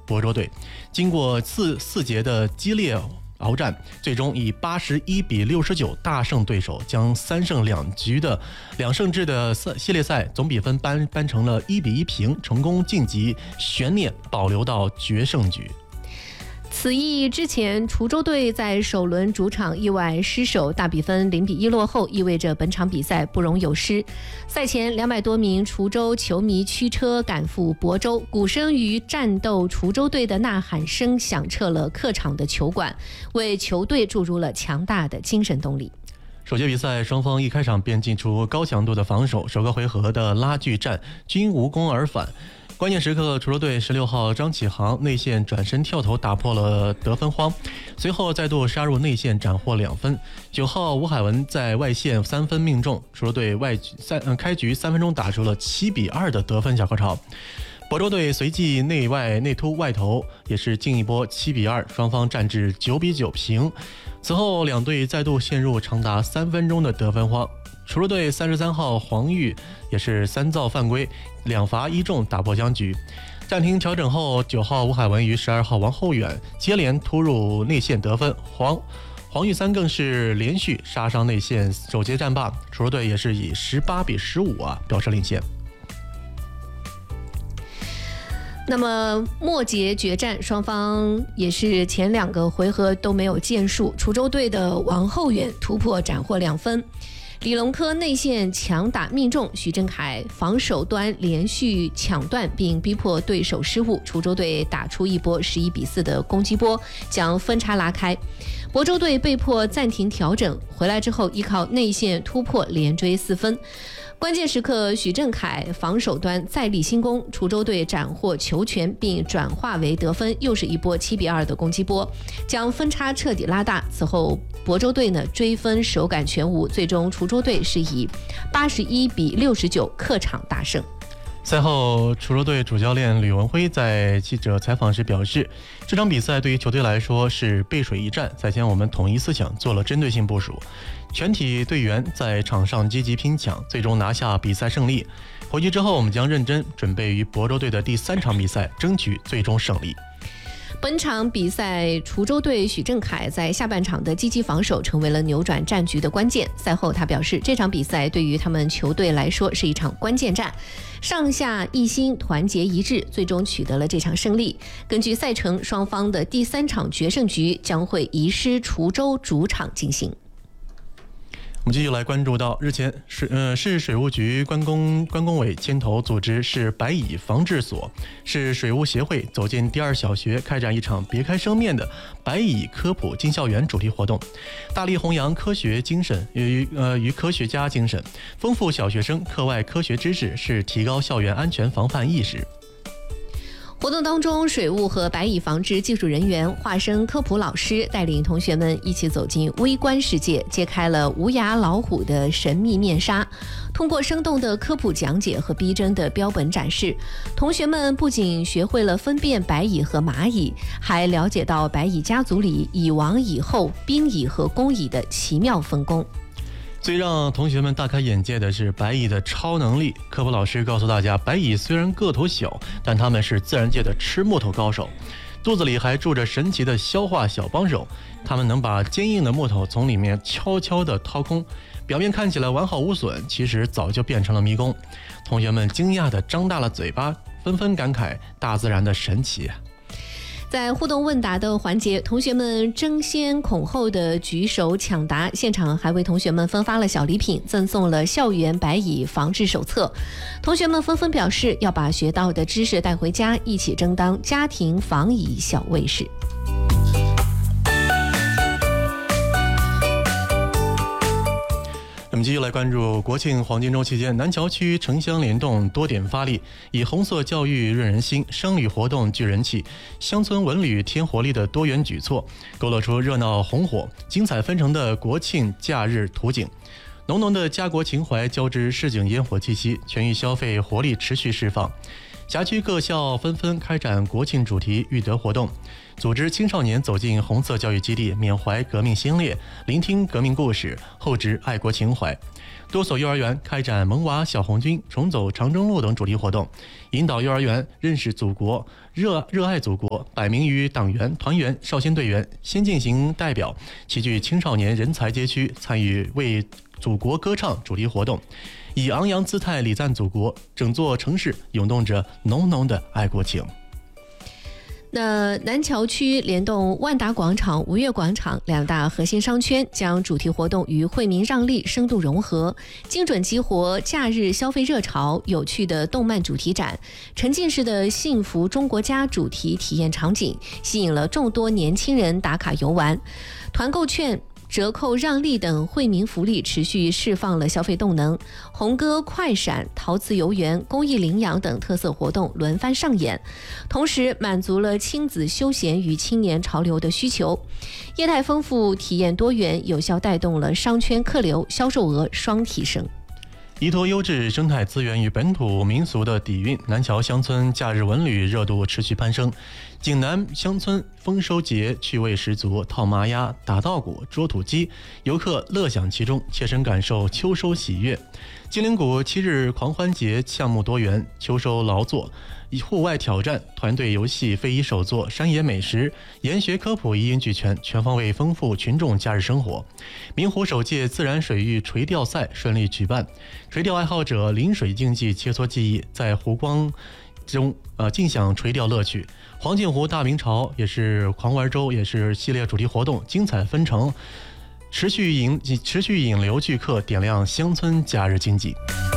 亳州队。经过四节的激烈鏖战，最终以81-69大胜对手，将3胜2胜制的系列赛总比分扳成了1-1平，成功晋级，悬念保留到决胜局。 此役之前，滁州队在首轮主场意外失守，大比分0-1落后，意味着本场比赛不容有失。赛前200多名滁州球迷驱车赶赴亳州，鼓声与战斗滁州队的呐喊声响彻了客场的球馆，为球队注入了强大的精神动力。 首节比赛，双方一开场便进出高强度的防守，首个回合的拉锯战均无功而返。关键时刻，滁州队16号张启航内线转身跳投打破了得分荒，随后再度杀入内线斩获2分。9号吴海文在外线3分命中，滁州队开局3分钟打出了7-2的得分小高潮。亳州队随即内突外投，也是进一波7-2，双方战至9-9平。此后两队再度陷入长达3分钟的得分荒。滁州队33号黄玉也是3造犯规，2罚1中打破僵局。暂停调整后，9号吴海文与12号王厚远接连突入内线得分，黄玉三更是连续杀伤内线，首节战罢，滁州队也是以18-15表示领先。 那么末节决战，双方也是前2个回合都没有建树。滁州队的王厚远突破斩获2分，李龙科内线强打命中，徐振凯防守端连续抢断并逼迫对手失误，滁州队打出一波11-4的攻击波，将分差拉开。亳州队被迫暂停调整，回来之后依靠内线突破连追4分。关键时刻，许振凯防守端再立新功，滁州队斩获球权并转化为得分，又是一波7-2的攻击波，将分差彻底拉大。此后亳州队追分手感全无，最终滁州队是以81-69客场大胜。 赛后，滁州队主教练吕文辉在记者采访时表示，这场比赛对于球队来说是背水一战，赛前我们统一思想，做了针对性部署，全体队员在场上积极拼抢，最终拿下比赛胜利。回去之后，我们将认真准备于亳州队的第3场比赛，争取最终胜利。 本场比赛，滁州队许振凯在下半场的积极防守成为了扭转战局的关键。赛后他表示，这场比赛对于他们球队来说是一场关键战，上下一心，团结一致，最终取得了这场胜利。根据赛程，双方的第3场决胜局将会移师滁州主场进行。 我们继续来关注到，日前市水务局关工委牵头组织市白蚁防治所、市水务协会走进第2小学，开展一场别开生面的白蚁科普进校园主题活动，大力弘扬科学精神与科学家精神，丰富小学生课外科学知识，是提高校园安全防范意识。 活动当中，水务和白蚁防治技术人员化身科普老师，带领同学们一起走进微观世界，揭开了无牙老虎的神秘面纱。通过生动的科普讲解和逼真的标本展示，同学们不仅学会了分辨白蚁和蚂蚁，还了解到白蚁家族里蚁王、蚁后、兵蚁和工蚁的奇妙分工。 最让同学们大开眼界的是白蚁的超能力。科普老师告诉大家，白蚁虽然个头小，但它们是自然界的吃木头高手，肚子里还住着神奇的消化小帮手，它们能把坚硬的木头从里面悄悄地掏空，表面看起来完好无损，其实早就变成了迷宫。同学们惊讶地张大了嘴巴，纷纷感慨大自然的神奇。 在互动问答的环节，同学们争先恐后的举手抢答，现场还为同学们分发了小礼品，赠送了校园白蚁防治手册。同学们纷纷表示要把学到的知识带回家，一起争当家庭防蚁小卫士。 我们继续来关注国庆黄金周期间，南桥区城乡联动多点发力，以红色教育润人心，商旅活动聚人气，乡村文旅添活力的多元举措，勾勒出热闹红火、精彩纷呈的国庆假日图景。浓浓的家国情怀交织市井烟火气息，全域消费活力持续释放。辖区各校纷纷开展国庆主题育德活动，组织青少年走进红色教育基地，缅怀革命先烈，聆听革命故事，厚植爱国情怀。 多所幼儿园开展萌娃小红军、重走长征路等主题活动，引导幼儿园认识祖国、热爱祖国。100名于党员、团员、少先队员、先进型代表齐聚青少年人才街区，参与为祖国歌唱主题活动，以昂扬姿态礼赞祖国，整座城市涌动着浓浓的爱国情。 那南桥区联动万达广场、吴越广场2大核心商圈，将主题活动与惠民让利深度融合，精准激活假日消费热潮，有趣的动漫主题展、沉浸式的幸福中国家主题体验场景，吸引了众多年轻人打卡游玩。团购券、折扣让利等惠民福利持续释放了消费动能，红歌、快闪、陶瓷游园、公益领养等特色活动轮番上演，同时满足了亲子休闲与青年潮流的需求。业态丰富，体验多元，有效带动了商圈客流、销售额双提升。 依托优质生态资源与本土民俗的底蕴，南桥乡村假日文旅热度持续攀升。景南乡村丰收节趣味十足，套麻鸭、打稻谷、捉土鸡，游客乐享其中，切身感受秋收喜悦。金陵谷7日狂欢节项目多元，秋收劳作、户外挑战、团队游戏、非遗手作、山野美食、研学科普一应俱全，全方位丰富群众假日生活。明湖首届自然水域垂钓赛顺利举办，垂钓爱好者临水竞技切磋技艺，在湖光中尽享垂钓乐趣。黄镜湖大明朝也是狂玩周，也是系列主题活动精彩纷呈，持续引流聚客，点亮乡村假日经济。